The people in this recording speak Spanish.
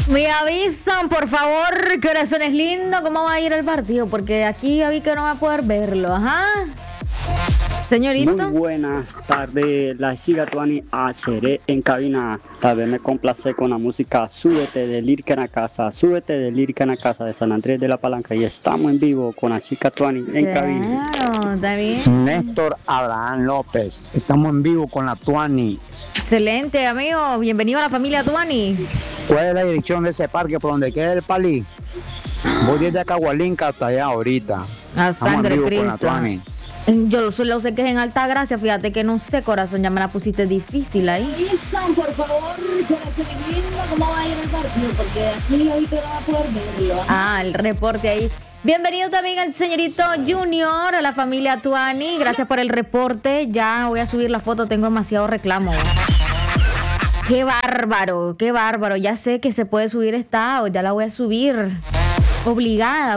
Me avisan, por favor, corazones lindos, cómo va a ir el partido, porque aquí ya vi que no va a poder verlo, ajá. Señorito. Muy buenas tardes, la Siga Tuani Acheré en cabina. Tal vez me complace con la música Súbete de Lirca en la casa, Súbete de Lirca en la casa de San Andrés de la Palanca. Y estamos en vivo con la chica Tuani en cabina. Claro, está bien. Néstor Abraham López, estamos en vivo con la Tuani. Excelente, amigo. Bienvenido a la familia Tuani. ¿Cuál es la dirección de ese parque por donde queda el Palí? Voy desde Acahualinca hasta allá ahorita. A sangre Estamos en vivo con la Cristo. Tuani. Yo solo sé que es en Altagracia, fíjate que no sé, corazón, ya me la pusiste difícil ahí. Avisan, por favor, corazones lindos, cómo va a ir el partido, porque aquí ahorita no va a poder verlo. Ah, el reporte ahí. Bienvenido también al señorito Junior, a la familia Tuani. Gracias por el reporte. Ya voy a subir la foto, tengo demasiado reclamo. Qué bárbaro, qué bárbaro. Ya sé que se puede subir estado, ya la voy a subir. Obligada.